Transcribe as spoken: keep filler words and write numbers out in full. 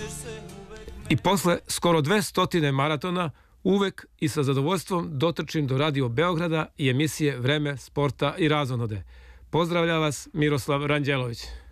I posle skoro dvestotine maratona uvek i sa zadovoljstvom dotrčim do Radio Beograda i emisije Vreme, sporta i razonode. Pozdravlja vas Miroslav Ranđelović.